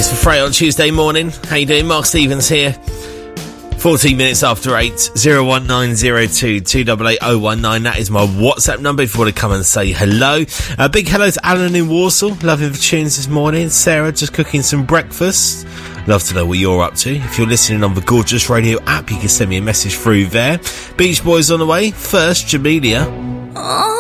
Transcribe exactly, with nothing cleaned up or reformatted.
It's for Friday on Tuesday morning. How you doing? Mark Stevens here. fourteen minutes after eight. oh one nine oh two, two eight eight oh one nine. That is my WhatsApp number if you want to come and say hello. A big hello to Alan in Warsaw. Loving the tunes this morning. Sarah just cooking some breakfast. Love to know what you're up to. If you're listening on the Gorgeous Radio app, you can send me a message through there. Beach Boys on the way. First, Jamelia. Oh.